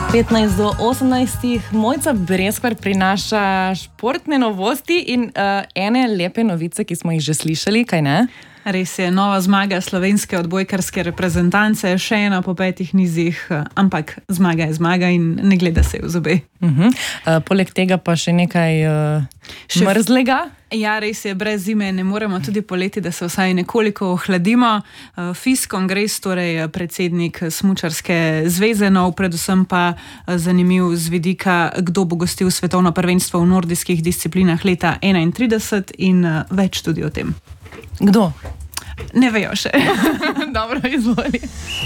15 do 18. Mojca Breskvar prinaša športne novosti in ene lepe novice, ki smo jih že slišali, kaj ne? Res je, nova zmaga slovenske odbojkarske reprezentance, še ena po 5 nizih, ampak zmaga je zmaga in ne gleda se v zobe. Poleg tega pa še nekaj mrzlega. Ja, res je, brez zime ne moremo tudi poleti, da se vsaj nekoliko ohladimo. FIS kongres, torej predsednik smučarske zveze, predvsem pa zanimiv z vidika, kdo bo gostil svetovno prvenstvo v nordijskih disciplinah leta 2031 in več tudi o tem. Kdo? Ne vejo še. Dobro, izvoli.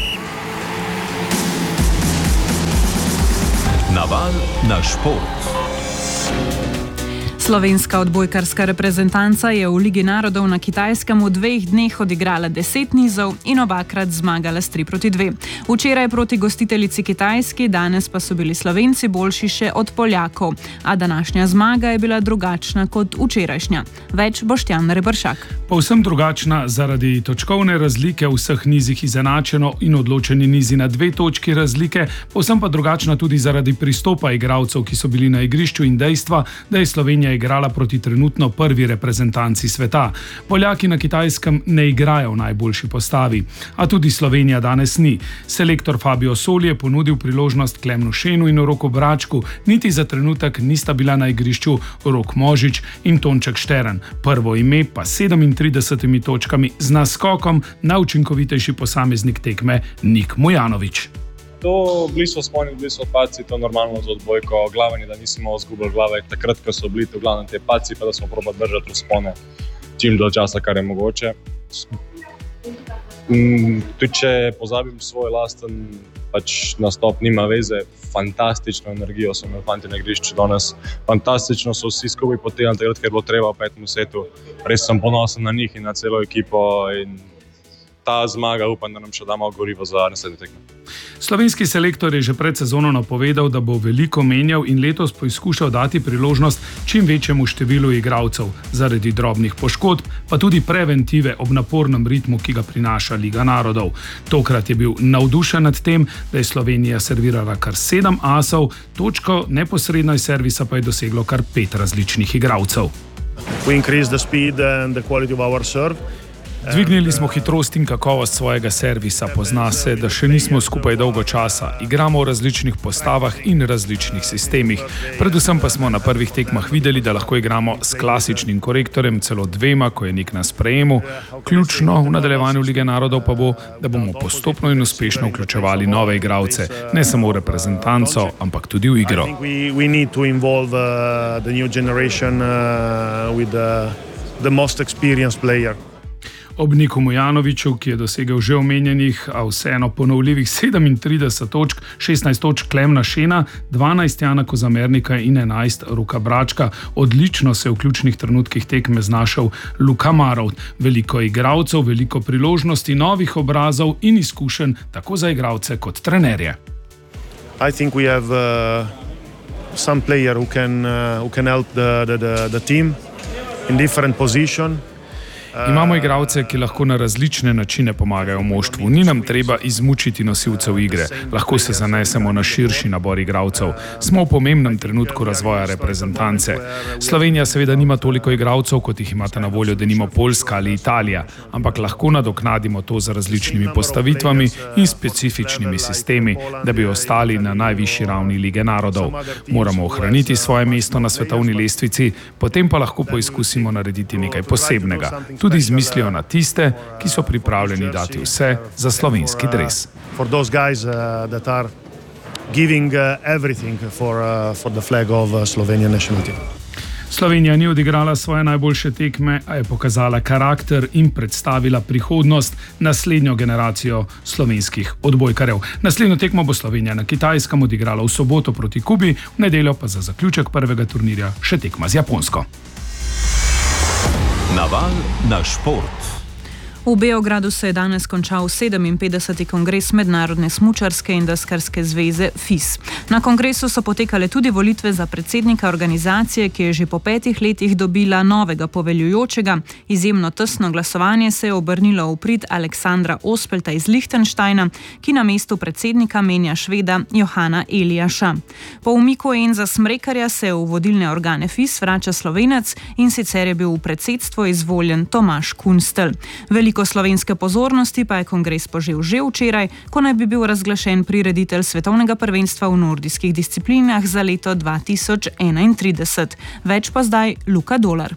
Naval na šport. Slovenska odbojkarska reprezentanca je v Ligi narodov na Kitajskem v 2 dneh odigrala 10 nizov in obakrat zmagala s 3-2. Včeraj proti gostiteljici Kitajski, danes pa so bili Slovenci boljši še od Poljakov, a današnja zmaga je bila drugačna kot včerajšnja. Več Boštjan Rebršak. Povsem drugačna zaradi točkovne razlike, v vseh nizih izenačeno in odločeni nizi na 2 točki razlike, povsem pa drugačna tudi zaradi pristopa igralcev, ki so bili na igrišču in dejstva, da je Slovenija igrala proti trenutno prvi reprezentanci sveta. Poljaki na Kitajskem ne igrajo v najboljši postavi, a tudi Slovenija danes ni. Selektor Fabio Soli je ponudil priložnost Klemnu Šenu in Roku Bračku, niti za trenutek nista bila na igrišču Rok Možič in Tonček Štern. Prvo ime pa 37 točkami z naskokom najučinkovitejši posameznik tekme Nik Mujanović. To bili so sponi, bili so paci, to normalno za odbojko. Glaven je, da nismo izgubili glave takrat, ko so bili v glavnem te paci, pa da smo probali držati vzpone čim do časa, kar je mogoče. Tudi če pozabim svoj lasten nastop, nima veze. Fantastično energijo so imeli fanti na igrišču danes. Fantastično so vsi skupaj potegnili takrat, ker bilo treba v 5. setu. Res sem ponosen na njih in na celo ekipo in ta zmaga, upam, da nam še damo gorivo za naslednje tekme. Slovenski selektor je že pred sezono napovedal, da bo veliko menjal in letos poizkušal dati priložnost čim večjemu številu igralcev zaradi drobnih poškodb, pa tudi preventive ob napornem ritmu, ki ga prinaša Liga narodov. Tokrat je bil navdušen nad tem, da je Slovenija servirala kar 7 asov, točko neposredno iz servisa pa je doseglo kar 5 različnih igralcev. We increase the speed and the quality of our serve. Dvignili smo hitrost in kakovost svojega servisa, pozna se, da še nismo skupaj dolgo časa. Igramo v različnih postavah in različnih sistemih. Predvsem pa smo na prvih tekmah videli, da lahko igramo s klasičnim korektorjem, celo 2, ko je Nik na sprejemu. Ključno v nadaljevanju Lige narodov pa bo, da bomo postopno in uspešno vključevali nove igralce, ne samo v reprezentanco, ampak tudi v igro. We need to involve the new generation with the most experienced player. Ob Niku Mujanoviću, ki je dosegel že omenjenih, a vseeno ponovljivih 37 točk, 16 točk Klemna Šena, 12 Jana Kozamernika in 11 Roka Bračka. Odlično se v ključnih trenutkih tekme znašel Luka Marovt. Veliko igralcev, veliko priložnosti, novih obrazov in izkušenj tako za igralce kot trenerje. I think we have some player who can help the team in different position. Imamo igralce, ki lahko na različne načine pomagajo moštvu. Ni nam treba izmučiti nosilcev igre. Lahko se zanesemo na širši nabor igralcev. Smo v pomembnem trenutku razvoja reprezentance. Slovenija seveda nima toliko igralcev, kot jih imate na voljo denimo Poljska ali Italija, ampak lahko nadoknadimo to z različnimi postavitvami in specifičnimi sistemi, da bi ostali na najvišji ravni Lige narodov. Moramo ohraniti svoje mesto na svetovni lestvici, potem pa lahko poizkusimo narediti nekaj posebnega. Tudi z mislijo na tiste, ki so pripravljeni dati vse za slovenski dres. For those guys that are giving everything for the flag of Slovenian national team. Slovenija ni odigrala svoje najboljše tekme, a je pokazala karakter in predstavila prihodnost, naslednjo generacijo slovenskih odbojkarjev. Naslednjo tekmo bo Slovenija na Kitajskem odigrala v soboto proti Kubi, v nedeljo pa za zaključek prvega turnirja še tekma z Japonsko. Naval na šport. V Beogradu se je danes končal 57. kongres Mednarodne smučarske in deskarske zveze FIS. Na kongresu so potekale tudi volitve za predsednika organizacije, ki je že po 5 letih dobila novega poveljujočega. Izjemno tesno glasovanje se je obrnilo v prid Aleksandra Ospelta iz Lichtensteina, ki na mestu predsednika menja Šveda Johana Eliaša. Po umiku Enza Smrekarja se v vodilne organe FIS vrača Slovenec, in sicer je bil v predsedstvo izvoljen Tomaž Kunstelj. Veliko slovenske pozornosti pa je kongres požel že včeraj, ko naj bi bil razglašen prireditelj svetovnega prvenstva v nordijskih disciplinah za leto 2031. Več pa zdaj Luka Dolar.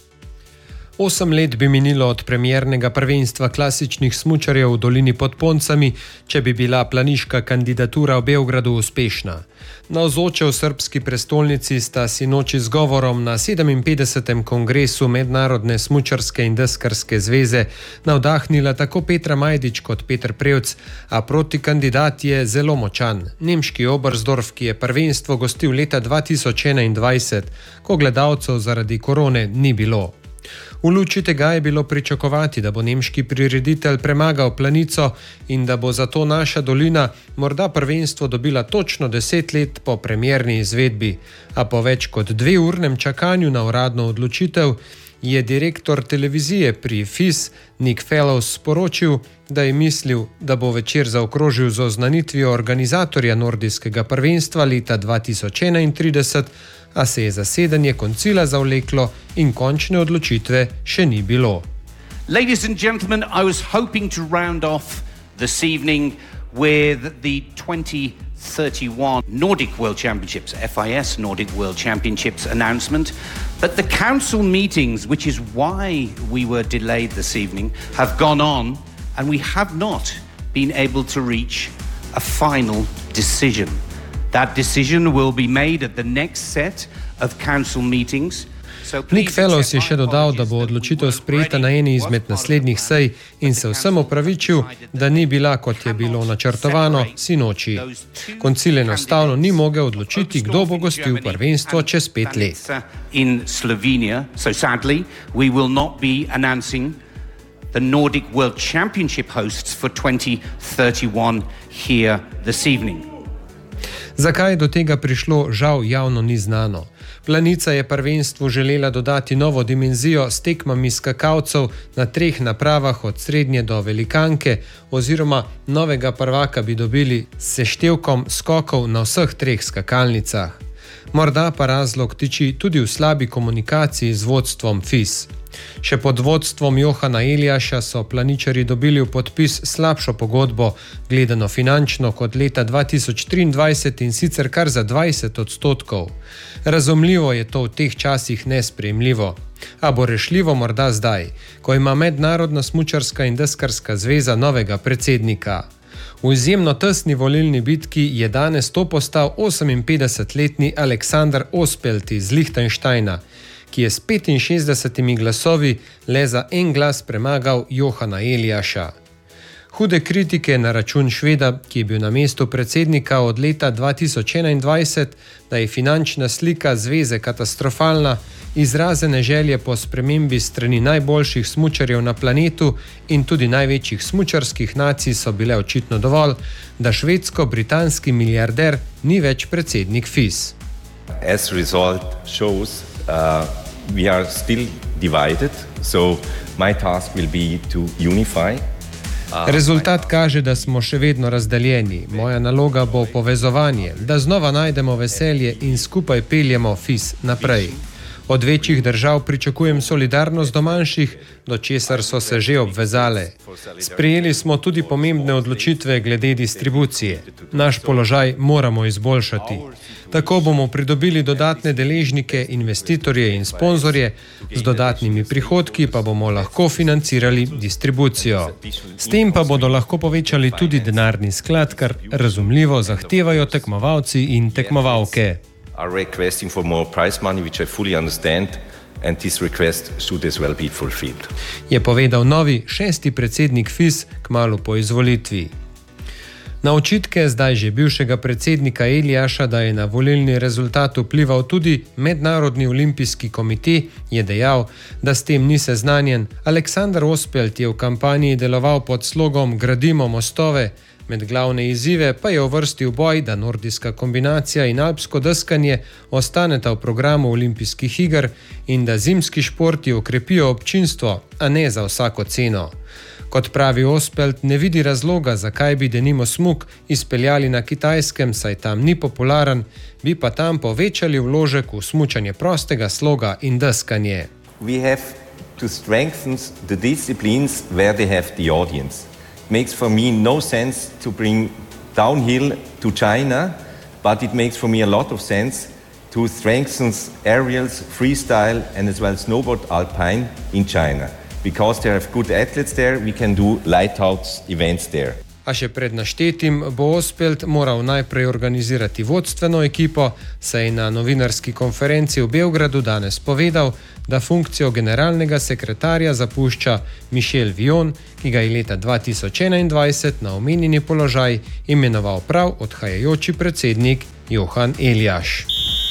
8 let bi minilo od premiernega prvenstva klasičnih smučarjev v dolini pod Poncami, če bi bila planiška kandidatura v Beogradu uspešna. Navzoče v srbski prestolnici sta sinoči z govorom na 57. kongresu Mednarodne smučarske in deskarske zveze navdahnila tako Petra Majdič kot Peter Prevc, a protikandidat je zelo močan. Nemški Oberstdorf, ki je prvenstvo gostil leta 2021, ko gledalcev zaradi korone ni bilo. V luči tega je bilo pričakovati, da bo nemški prireditelj premagal Planico in da bo zato naša dolina morda prvenstvo dobila točno 10 let po premierni izvedbi, a po več kot 2-urnem čakanju na uradno odločitev je direktor televizije pri FIS Nick Fellows sporočil, da je mislil, da bo večer zaokrožil z oznanitvijo organizatorja nordijskega prvenstva leta 2031, a se je zasedanje koncila zavleklo in končne odločitve še ni bilo. Ladies and gentlemen, I was hoping to round off this evening with the 2031 Nordic World Championships, FIS Nordic World Championships announcement, but the council meetings, which is why we were delayed this evening, have gone on and we have not been able to reach a final decision. That decision will be made at the next set of council meetings. Nick Fellows je še dodal, da bo odločitev sprejeta na eni izmed naslednjih sej in se vsem opravičil, da ni bila, kot je bilo načrtovano, sinoči. Koncil enostavno ni mogel odločiti, kdo bo gostil prvenstvo čez 5 let. In Slovenija, so sadly, we will not be announcing the Nordic World Championship hosts for 2031 here this evening. Zakaj je do tega prišlo, žal javno ni znano. Planica je prvenstvu želela dodati novo dimenzijo s tekmami skakalcev na 3 napravah od srednje do velikanke, oziroma novega prvaka bi dobili s seštevkom skokov na vseh 3 skakalnicah. Morda pa razlog tiči tudi v slabi komunikaciji z vodstvom FIS. Še pod vodstvom Johana Eliaša so planičarji dobili v podpis slabšo pogodbo, gledano finančno kot leta 2023 in sicer kar za 20%. Razumljivo je to v teh časih nesprejemljivo. A bo rešljivo morda zdaj, ko ima Mednarodna smučarska in deskarska zveza novega predsednika. V izjemno tesni volilni bitki je danes to postal 58-letni Aleksander Ospelt iz Lichtensteina, ki je s 65 glasovi le za en glas premagal Johana Eliaša. Hude kritike na račun Šveda, ki je bil na mestu predsednika od leta 2021, da je finančna slika zveze katastrofalna, izrazene želje po spremembi strani najboljših smučarjev na planetu in tudi največjih smučarskih nacij so bile očitno dovolj, da švedsko-britanski milijarder ni več predsednik FIS. As result shows, we are still divided, so my task will be to unify. Rezultat kaže, da smo še vedno razdeljeni. Moja naloga bo povezovanje, da znova najdemo veselje in skupaj peljemo FIS naprej. Od večjih držav pričakujem solidarnost do manjših, do česar so se že obvezale. Sprejeli smo tudi pomembne odločitve glede distribucije. Naš položaj moramo izboljšati. Tako bomo pridobili dodatne deležnike, investitorje in sponzorje, z dodatnimi prihodki pa bomo lahko financirali distribucijo. S tem pa bodo lahko povečali tudi denarni sklad, kar razumljivo zahtevajo tekmovalci in tekmovalke. Are requesting for more prize money, which I fully understand, and this request should as well be fulfilled. Je povedal novi 6. predsednik FIS kmalu po izvolitvi. Na očitke zdaj že bivšega predsednika Eliaša, da je na volilni rezultat vplival tudi Mednarodni olimpijski komite, je dejal, da s tem ni seznanjen. Aleksander Ospelt je v kampanji deloval pod slogom Gradimo mostove. Med glavne izzive pa je uvrstil boj, da nordijska kombinacija in alpsko deskanje ostaneta v programu olimpijskih iger in da zimski športi okrepijo občinstvo, a ne za vsako ceno. Kot pravi Ospelt, ne vidi razloga, zakaj bi denimo smuk izpeljali na Kitajskem, saj tam ni popularen, bi pa tam povečali vložek v smučanje prostega sloga in deskanje. We have to strengthen the disciplines where they have the audience. It makes for me no sense to bring downhill to China, but it makes for me a lot of sense to strengthen aerials, freestyle and as well snowboard alpine in China. Because they have good athletes there, we can do lighthouse events there. A še pred naštetim bo Ospelt moral najprej organizirati vodstveno ekipo, saj je na novinarski konferenci v Beogradu danes povedal, da funkcijo generalnega sekretarja zapušča Michel Vion, ki ga je leta 2021 na omenjeni položaj imenoval prav odhajajoči predsednik Johan Eliaš.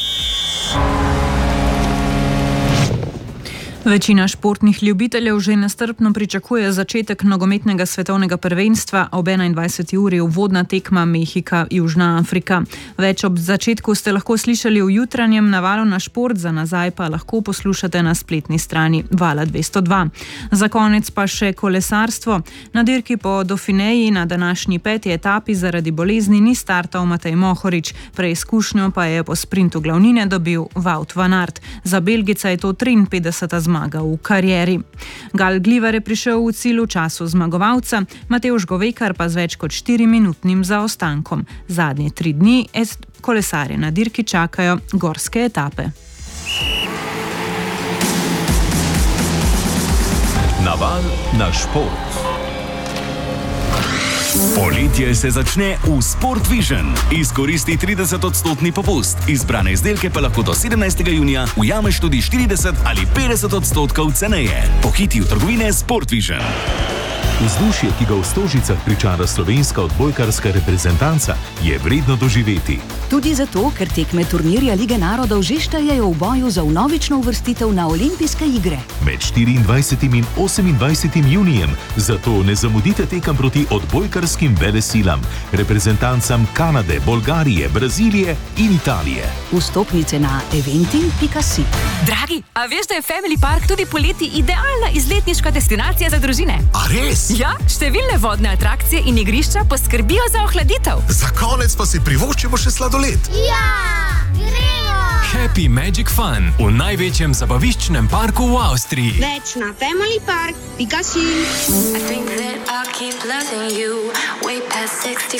Večina športnih ljubiteljev že nestrpno pričakuje začetek nogometnega svetovnega prvenstva. Ob 21. uri uvodna tekma Mehika-Južna Afrika. Več ob začetku ste lahko slišali v jutranjem navalu na šport, za nazaj pa lahko poslušate na spletni strani Vala 202. Za konec pa še kolesarstvo. Na dirki po Dauphineji na današnji 5. etapi zaradi bolezni ni startal Matej Mohorič. Preizkušnjo pa je po sprintu glavnine dobil Wout van Aert. Za Belgica je to 53. zmaga v karieri. Gal Glivar je prišel v cilj v času zmagovalca, Matevž Govekar pa z več kot 4-minutnim zaostankom. Zadnje 3 dni kolesarje na dirki čakajo gorske etape. Naval na šport. Poletje se začne v Sport Vision. Izkoristi 30% popust. Izbrane izdelke pa lahko do 17. junija ujameš tudi 40 ali 50% ceneje. Pohiti v trgovine Sport Vision. Vzdušje, ki ga v Stožicah pričara slovenska odbojkarska reprezentanca, je vredno doživeti. Tudi zato, ker tekme turnirja Lige narodov že štejejo v boju za vnovično uvrstitev na olimpijske igre. Med 24. in 28. junijem, zato ne zamudite tekem proti odbojkarskim velesilam, reprezentancam Kanade, Bolgarije, Brazilije in Italije. Vstopnice na eventim.si. Dragi, a veš, da je Family Park tudi poleti idealna izletniška destinacija za družine? A res? Ja, številne vodne atrakcije in igrišča poskrbijo za ohladitev. Za konec pa si privoščimo še sladoled. Ja, gremo! Happy Magic Fun v največjem zabaviščnem parku v Avstriji. Več na familypark.si.